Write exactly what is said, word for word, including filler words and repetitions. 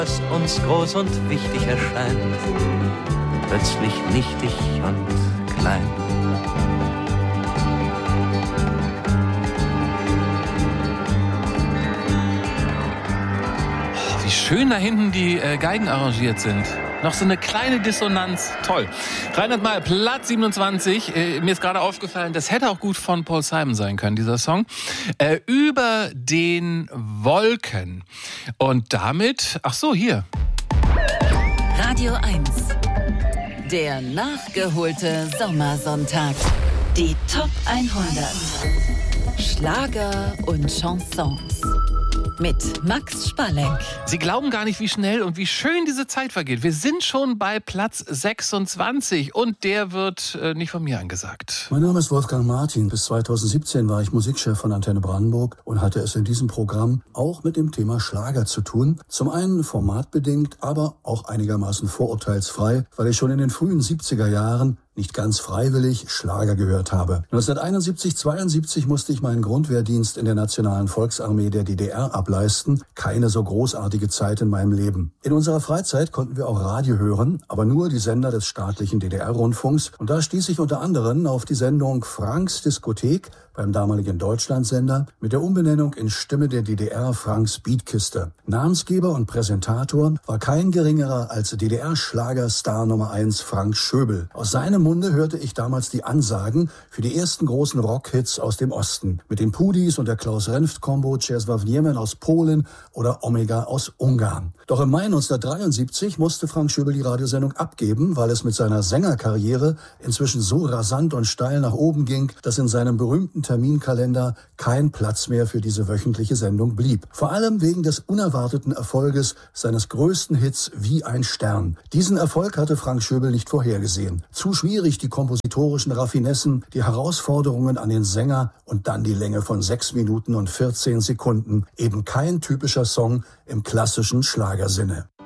was uns groß und wichtig erscheint, plötzlich nichtig und klein. Oh, wie schön da hinten die äh, Geigen arrangiert sind. Noch so eine kleine Dissonanz. Toll. Reinhard May, Platz siebenundzwanzig. Äh, mir ist gerade aufgefallen, das hätte auch gut von Paul Simon sein können, dieser Song. Äh, über den Wolken. Und damit, ach so, hier. Radio eins. Der nachgeholte Sommersonntag. Die Top hundert. Schlager und Chansons. Mit Max Spalleck. Sie glauben gar nicht, wie schnell und wie schön diese Zeit vergeht. Wir sind schon bei Platz sechsundzwanzig und der wird äh, nicht von mir angesagt. Mein Name ist Wolfgang Martin. Bis zweitausendsiebzehn war ich Musikchef von Antenne Brandenburg und hatte es in diesem Programm auch mit dem Thema Schlager zu tun. Zum einen formatbedingt, aber auch einigermaßen vorurteilsfrei, weil ich schon in den frühen siebziger Jahren nicht ganz freiwillig Schlager gehört habe. neunzehnhunderteinundsiebzig, zweiundsiebzig musste ich meinen Grundwehrdienst in der Nationalen Volksarmee der D D R ableisten. Keine so großartige Zeit in meinem Leben. In unserer Freizeit konnten wir auch Radio hören, aber nur die Sender des staatlichen D D R-Rundfunks. Und da stieß ich unter anderem auf die Sendung Franks Diskothek beim damaligen Deutschlandsender mit der Umbenennung in Stimme der D D R Franks Beatkiste. Namensgeber und Präsentator war kein geringerer als D D R-Schlagerstar Nummer eins Frank Schöbel. Aus seinem Munde hörte ich damals die Ansagen für die ersten großen Rockhits aus dem Osten. Mit den Pudis und der Klaus-Renft-Kombo, Czesław Niemen aus Polen oder Omega aus Ungarn. Doch im Mai neunzehnhundertdreiundsiebzig musste Frank Schöbel die Radiosendung abgeben, weil es mit seiner Sängerkarriere inzwischen so rasant und steil nach oben ging, dass in seinem berühmten Terminkalender kein Platz mehr für diese wöchentliche Sendung blieb. Vor allem wegen des unerwarteten Erfolges seines größten Hits Wie ein Stern. Diesen Erfolg hatte Frank Schöbel nicht vorhergesehen. Zu schwierig die kompositorischen Raffinessen, die Herausforderungen an den Sänger und dann die Länge von sechs Minuten und vierzehn Sekunden. Eben kein typischer Song im klassischen Schlagersinne.